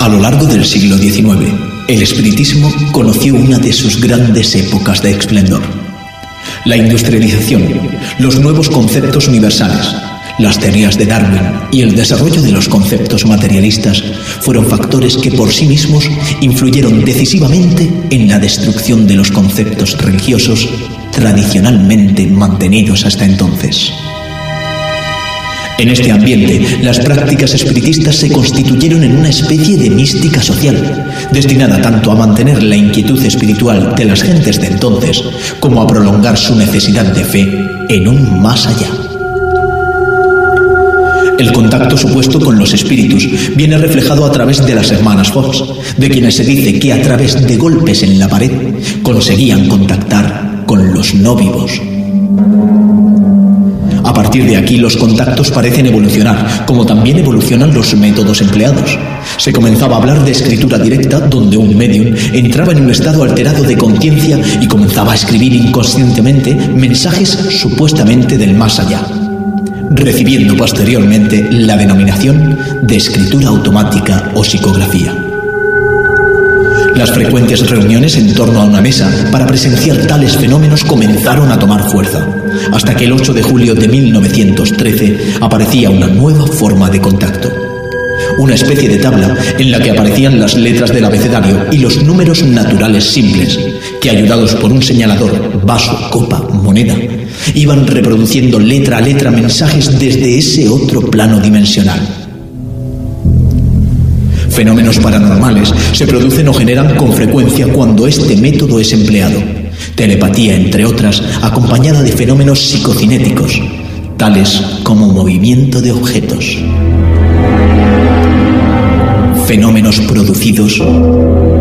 A lo largo del siglo XIX, el espiritismo conoció una de sus grandes épocas de esplendor. La industrialización, los nuevos conceptos universales, las teorías de Darwin y el desarrollo de los conceptos materialistas fueron factores que por sí mismos influyeron decisivamente en la destrucción de los conceptos religiosos tradicionalmente mantenidos hasta entonces. En este ambiente, las prácticas espiritistas se constituyeron en una especie de mística social, destinada tanto a mantener la inquietud espiritual de las gentes de entonces, como a prolongar su necesidad de fe en un más allá. El contacto supuesto con los espíritus viene reflejado a través de las hermanas Fox, de quienes se dice que a través de golpes en la pared conseguían contactar con los no vivos. A partir de aquí los contactos parecen evolucionar, como también evolucionan los métodos empleados. Se comenzaba a hablar de escritura directa, donde un medium entraba en un estado alterado de conciencia y comenzaba a escribir inconscientemente mensajes supuestamente del más allá, recibiendo posteriormente la denominación de escritura automática o psicografía. Las frecuentes reuniones en torno a una mesa para presenciar tales fenómenos comenzaron a tomar fuerza, hasta que el 8 de julio de 1913 aparecía una nueva forma de contacto. Una especie de tabla en la que aparecían las letras del abecedario y los números naturales simples, que ayudados por un señalador, vaso, copa, moneda, iban reproduciendo letra a letra mensajes desde ese otro plano dimensional. Fenómenos paranormales se producen o generan con frecuencia cuando este método es empleado. Telepatía, entre otras, acompañada de fenómenos psicocinéticos, tales como movimiento de objetos. Fenómenos producidos